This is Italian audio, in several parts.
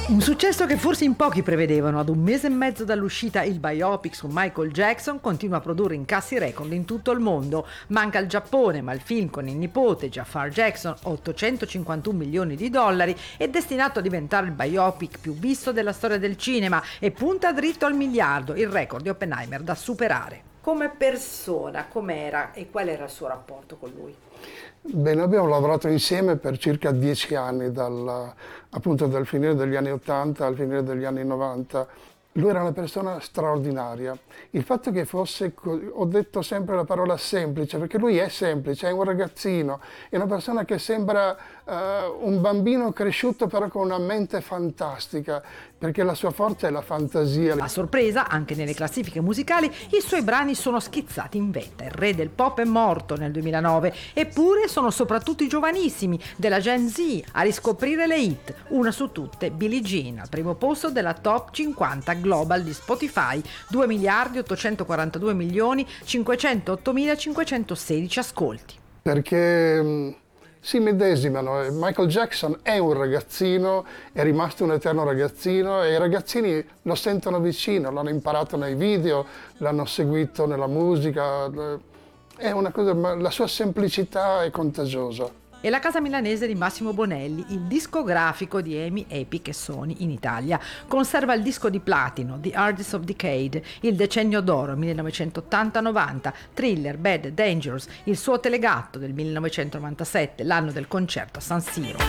Un successo che forse in pochi prevedevano. Ad un mese e mezzo dall'uscita, il biopic su Michael Jackson continua a produrre incassi record in tutto il mondo. Manca il Giappone, ma il film con il nipote Jafar Jackson, $851 milioni, è destinato a diventare il biopic più visto della storia del cinema e punta dritto al miliardo, il record di Oppenheimer da superare. Come persona, com'era e qual era il suo rapporto con lui? Bene, abbiamo lavorato insieme per circa 10 anni, appunto dal finire degli anni 80 al finire degli anni 90. Lui era una persona straordinaria. Il fatto che fosse, ho detto sempre la parola semplice, perché lui è semplice, è un ragazzino, è una persona che sembra un bambino cresciuto però con una mente fantastica, perché la sua forza è la fantasia. A sorpresa, anche nelle classifiche musicali, i suoi brani sono schizzati in vetta. Il re del pop è morto nel 2009, eppure sono soprattutto i giovanissimi della Gen Z a riscoprire le hit. Una su tutte, Billie Jean, al primo posto della top 50 global di Spotify, 2.842.508.516 ascolti. Perché si medesimano. Michael Jackson è un ragazzino, è rimasto un eterno ragazzino e i ragazzini lo sentono vicino, l'hanno imparato nei video, l'hanno seguito nella musica. È una cosa, la sua semplicità è contagiosa. E la casa milanese di Massimo Bonelli, il discografico di EMI, Epic e Sony in Italia, conserva il disco di platino, The Artist of Decade, il decennio d'oro 1980-90, Thriller, Bad, Dangerous, il suo telegatto del 1997, l'anno del concerto a San Siro.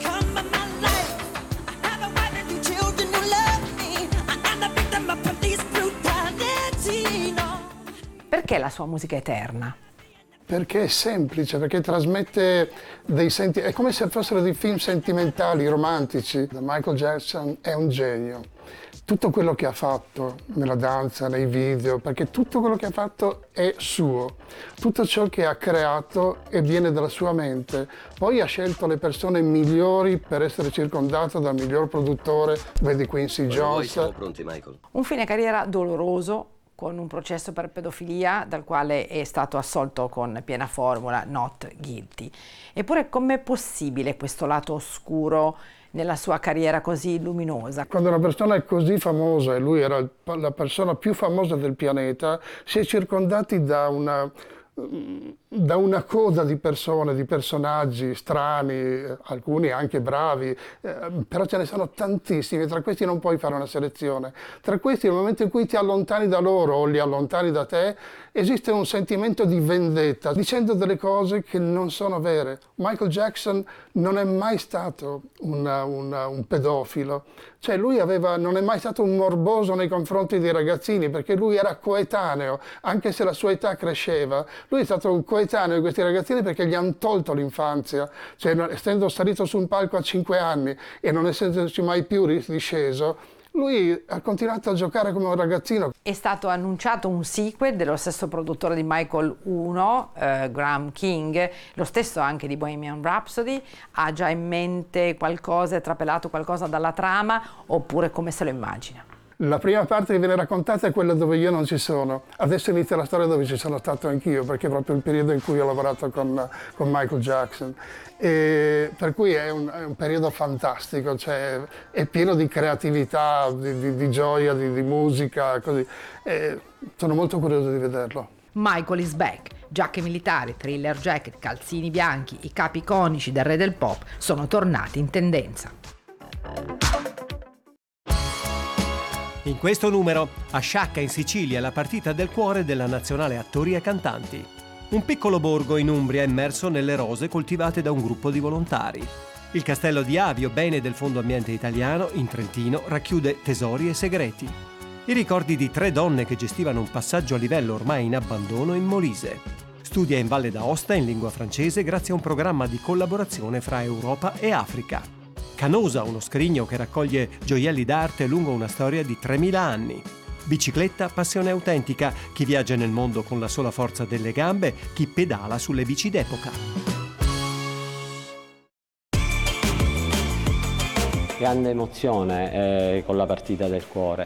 Perché la sua musica è eterna? Perché è semplice, perché trasmette dei sentimenti, è come se fossero dei film sentimentali, romantici. Michael Jackson è un genio. Tutto quello che ha fatto nella danza, nei video, perché tutto quello che ha fatto è suo. Tutto ciò che ha creato e viene dalla sua mente. Poi ha scelto le persone migliori per essere circondato dal miglior produttore, vedi Quincy Jones. Noi siamo pronti, Michael. Un fine carriera doloroso, con un processo per pedofilia dal quale è stato assolto con piena formula not guilty. Eppure com'è possibile questo lato oscuro nella sua carriera così luminosa? Quando una persona è così famosa, e lui era la persona più famosa del pianeta, si è circondati da una coda di persone, di personaggi strani, alcuni anche bravi, però ce ne sono tantissimi, tra questi non puoi fare una selezione. Tra questi, nel momento in cui ti allontani da loro o li allontani da te, esiste un sentimento di vendetta, dicendo delle cose che non sono vere. Michael Jackson non è mai stato un pedofilo, cioè lui non è mai stato un morboso nei confronti dei ragazzini, perché lui era coetaneo, anche se la sua età cresceva. Lui è stato un coetaneo di questi ragazzini perché gli hanno tolto l'infanzia, cioè essendo salito su un palco a 5 anni e non essendoci mai più disceso, lui ha continuato a giocare come un ragazzino. È stato annunciato un sequel dello stesso produttore di Michael 1, Graham King, lo stesso anche di Bohemian Rhapsody. Ha già in mente qualcosa, è trapelato qualcosa dalla trama, oppure come se lo immagina? La prima parte che viene raccontata è quella dove io non ci sono. Adesso inizia la storia dove ci sono stato anch'io, perché è proprio il periodo in cui ho lavorato con Michael Jackson. E per cui è un periodo fantastico, cioè è pieno di creatività, di gioia, di musica, così. E sono molto curioso di vederlo. Michael is back. Giacche militari, thriller jacket, calzini bianchi, i capi iconici del re del pop sono tornati in tendenza. In questo numero, a Sciacca in Sicilia, la partita del cuore della nazionale attori e cantanti. Un piccolo borgo in Umbria immerso nelle rose coltivate da un gruppo di volontari. Il castello di Avio, bene del Fondo Ambiente Italiano, in Trentino, racchiude tesori e segreti. I ricordi di 3 donne che gestivano un passaggio a livello ormai in abbandono in Molise. Studia in Valle d'Aosta in lingua francese grazie a un programma di collaborazione fra Europa e Africa. Canosa, uno scrigno che raccoglie gioielli d'arte lungo una storia di 3000 anni. Bicicletta, passione autentica, chi viaggia nel mondo con la sola forza delle gambe, chi pedala sulle bici d'epoca. Grande emozione con la partita del cuore.